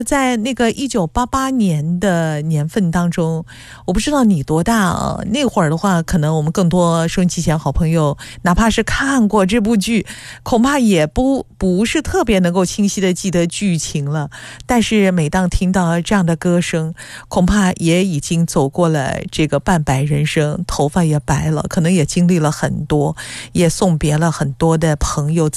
在那个1988年的年份当中，我不知道你多大啊？那会儿的话，可能我们更多收音机前好朋友，哪怕是看过这部剧，恐怕也不是特别能够清晰的记得剧情了。但是每当听到这样的歌声，恐怕也已经走过了这个半白人生，头发也白了，可能也经历了很多，也送别了很多的朋友。